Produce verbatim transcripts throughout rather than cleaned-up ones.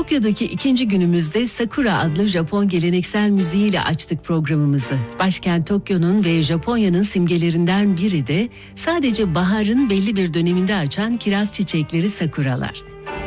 Tokyo'daki ikinci günümüzde Sakura adlı Japon geleneksel müziğiyle açtık programımızı. Başkent Tokyo'nun ve Japonya'nın simgelerinden biri de sadece baharın belli bir döneminde açan kiraz çiçekleri sakuralar.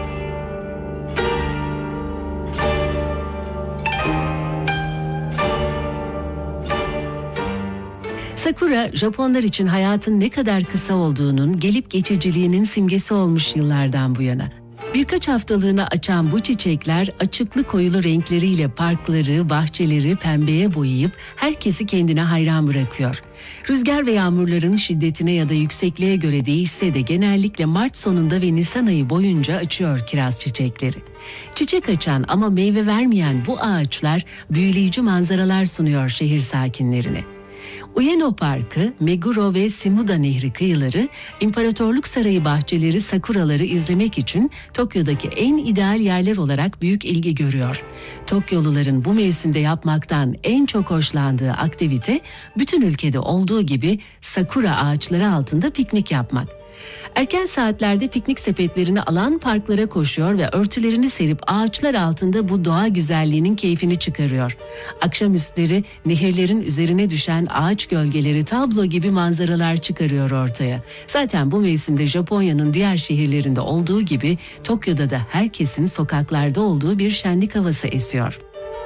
Sakura, Japonlar için hayatın ne kadar kısa olduğunun, gelip geçiciliğinin simgesi olmuş yıllardan bu yana. Birkaç haftalığına açan bu çiçekler açıklı koyulu renkleriyle parkları, bahçeleri pembeye boyayıp herkesi kendine hayran bırakıyor. Rüzgar ve yağmurların şiddetine ya da yüksekliğe göre değişse de genellikle Mart sonunda ve Nisan ayı boyunca açıyor kiraz çiçekleri. Çiçek açan ama meyve vermeyen bu ağaçlar büyüleyici manzaralar sunuyor şehir sakinlerine. Ueno Parkı, Meguro ve Shimuda Nehri kıyıları, İmparatorluk Sarayı bahçeleri sakuraları izlemek için Tokyo'daki en ideal yerler olarak büyük ilgi görüyor. Tokyoluların bu mevsimde yapmaktan en çok hoşlandığı aktivite, bütün ülkede olduğu gibi sakura ağaçları altında piknik yapmak. Erken saatlerde piknik sepetlerini alan parklara koşuyor ve örtülerini serip ağaçlar altında bu doğa güzelliğinin keyfini çıkarıyor. Akşamüstleri nehirlerin üzerine düşen ağaç gölgeleri tablo gibi manzaralar çıkarıyor ortaya. Zaten bu mevsimde Japonya'nın diğer şehirlerinde olduğu gibi Tokyo'da da herkesin sokaklarda olduğu bir şenlik havası esiyor.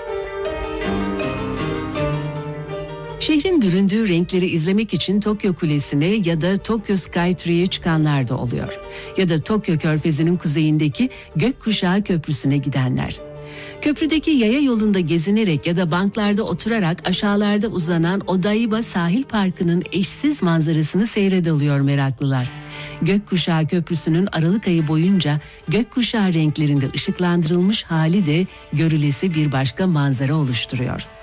Şehrin büründüğü renkleri izlemek için Tokyo Kulesi'ne ya da Tokyo Skytree'ye çıkanlar da oluyor. Ya da Tokyo Körfezi'nin kuzeyindeki Gökkuşağı Köprüsü'ne gidenler. Köprüdeki yaya yolunda gezinerek ya da banklarda oturarak aşağılarda uzanan Odaiba Sahil Parkı'nın eşsiz manzarasını seyrediliyor meraklılar. Gökkuşağı Köprüsü'nün Aralık ayı boyunca gökkuşağı renklerinde ışıklandırılmış hali de görülesi bir başka manzara oluşturuyor.